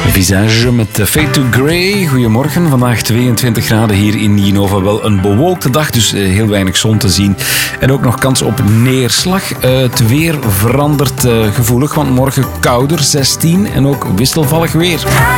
Visage met Fade to Grey. Goedemorgen, vandaag 22 graden hier in Genova. Wel een bewolkte dag, dus heel weinig zon te zien. En ook nog kans op neerslag. Het weer verandert gevoelig, want morgen kouder, 16 en ook wisselvallig weer.